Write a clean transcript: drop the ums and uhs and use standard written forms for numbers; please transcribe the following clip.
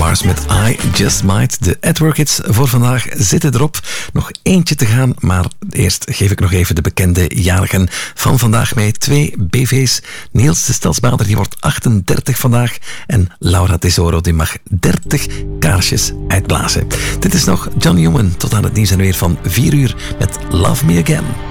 Mars met I Just Might. De Edward Hits voor vandaag zitten erop. Nog eentje te gaan, maar eerst geef ik nog even de bekende jarigen van vandaag mee. 2 BV's. Niels de Stelsbader, die wordt 38 vandaag. En Laura Tesoro, die mag 30 kaarsjes uitblazen. Dit is nog John Newman. Tot aan het nieuws en weer van 4 uur met Love Me Again.